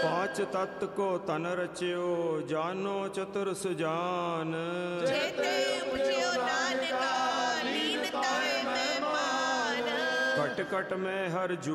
पांच तत्त को तन रचियो, जानो चतुर सुजान। जेते उपजियो नानका, लीन ताए मैं मान। कट कट में हर